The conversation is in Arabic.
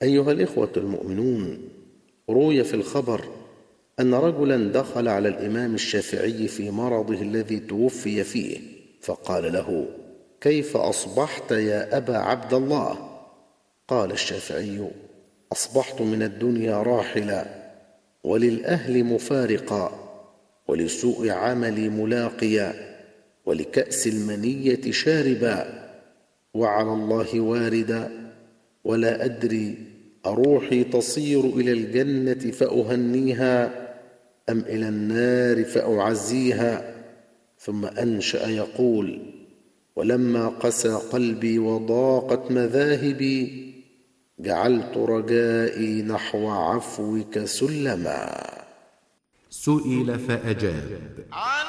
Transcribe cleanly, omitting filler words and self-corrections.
أيها الإخوة المؤمنون، روي في الخبر أن رجلا دخل على الإمام الشافعي في مرضه الذي توفي فيه، فقال له: كيف أصبحت يا أبا عبد الله؟ قال الشافعي: أصبحت من الدنيا راحلا، وللأهل مفارقا، ولسوء عملي ملاقيا، ولكأس المنية شاربا، وعلى الله واردا، ولا أدري أروحي تصير إلى الجنة فأهنيها أم إلى النار فأعزيها. ثم أنشأ يقول: ولما قسى قلبي وضاقت مذاهبي، جعلت رجائي نحو عفوك سلما. سئل فأجاب: